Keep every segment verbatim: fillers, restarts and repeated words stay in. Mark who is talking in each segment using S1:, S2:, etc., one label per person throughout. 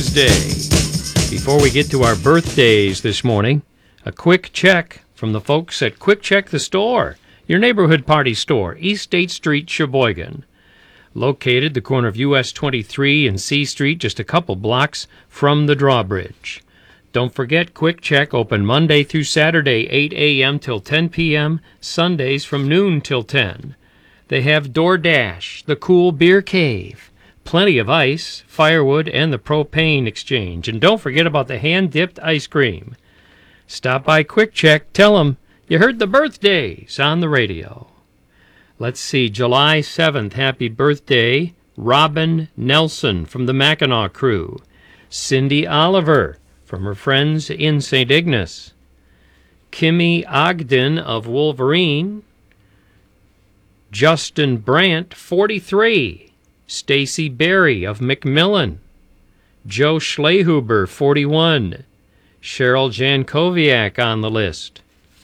S1: Day. Before we get to our birthdays this morning, a quick check from the folks at Quick Check the Store, your neighborhood party store, East State Street, Sheboygan. Located the corner of U S twenty-three and C Street, just a couple blocks from the drawbridge. Don't forget, Quick Check open Monday through Saturday, eight a.m. till ten p.m., Sundays from noon till ten. They have DoorDash, the cool beer cave, plenty of ice, firewood, and the propane exchange. And don't forget about the hand-dipped ice cream. Stop by Quick Check. Tell them you heard the birthdays on the radio. Let's see, July seventh, happy birthday, Robin Nelson from the Mackinac Crew. Cindy Oliver from her friends in Saint Ignace. Kimmy Ogden of Wolverine. Justin Brandt, forty-three. Stacy Berry of McMillan. Joe Schlehuber, forty-one. Cheryl Jankowiak on the list.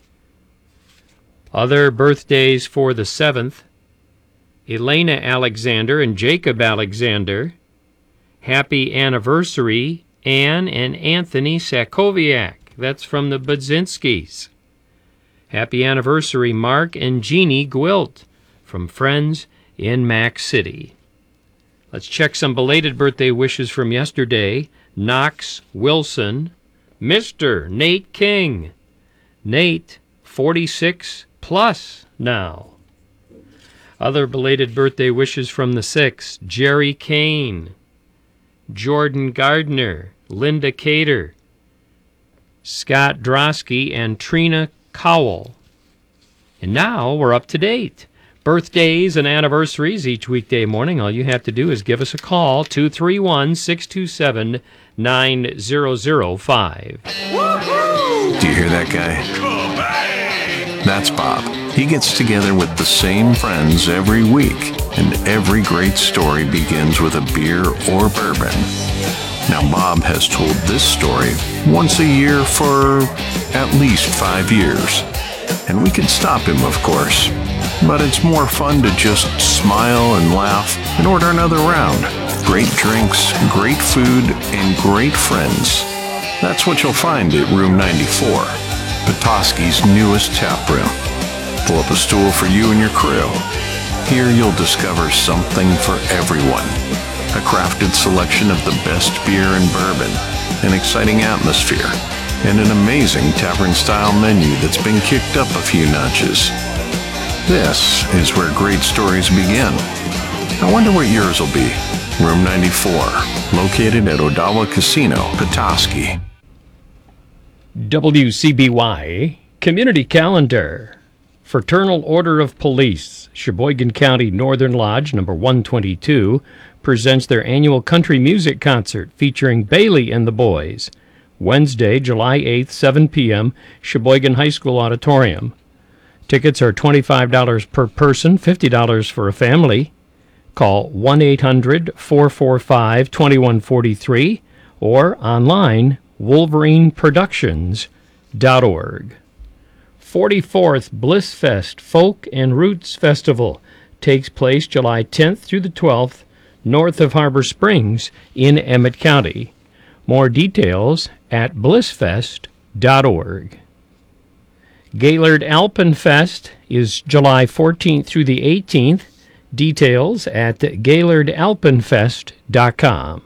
S1: Other birthdays for the seventh, Elena Alexander and Jacob Alexander. Happy anniversary, Ann and Anthony Sakowiak. That's from the Budzinskis. Happy anniversary, Mark and Jeannie Gwilt from friends in Mac City. Let's check some belated birthday wishes from yesterday. Knox Wilson, Mister Nate King. Nate, forty-six plus now. Other belated birthday wishes from the sixth. Jerry Kane, Jordan Gardner, Linda Cater, Scott Drosky, and Trina Cowell. And now we're up to date. Birthdays and anniversaries each weekday morning. All you have to do is give us a call, two three one, six two seven, nine zero zero five.
S2: Do you hear that guy? That's Bob. He gets together with the same friends every week, and every great story begins with a beer or bourbon. Now, Bob has told this story once a year for at least five years. And we can stop him, of course. But it's more fun to just smile and laugh and order another round. Great drinks, great food, and great friends. That's what you'll find at Room ninety-four, Petoskey's newest tap room. Pull up a stool for you and your crew. Here you'll discover something for everyone. A crafted selection of the best beer and bourbon, an exciting atmosphere, and an amazing tavern-style menu that's been kicked up a few notches. This is where great stories begin. I wonder what yours will be. Room ninety-four, located at Odawa Casino, Petoskey.
S1: W C B Y Community Calendar. Fraternal Order of Police, Sheboygan County Northern Lodge, number one twenty-two, presents their annual country music concert featuring Bailey and the Boys. Wednesday, July eighth, seven p.m., Sheboygan High School Auditorium. Tickets are twenty-five dollars per person, fifty dollars for a family. Call one eight hundred, four four five, two one four three or online, wolverine productions dot org. forty-fourth Bliss Fest Folk and Roots Festival takes place July tenth through the twelfth, north of Harbor Springs in Emmett County. More details at bliss fest dot org. Gaylord Alpenfest is July fourteenth through the eighteenth. Details at gaylord alpenfest dot com.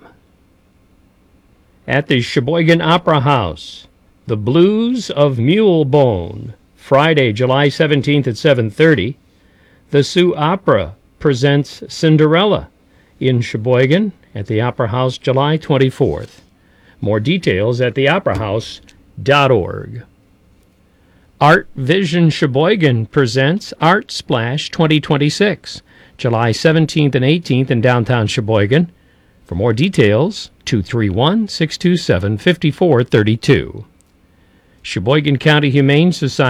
S1: At the Sheboygan Opera House, The Blues of Mulebone, Friday, July seventeenth at seven thirty. The Sioux Opera presents Cinderella in Sheboygan at the Opera House July twenty-fourth. More details at the opera house dot org. Art Vision Sheboygan presents Art Splash twenty twenty-six, July seventeenth and eighteenth in downtown Sheboygan. For more details, two three one, six two seven, five four three two. Sheboygan County Humane Society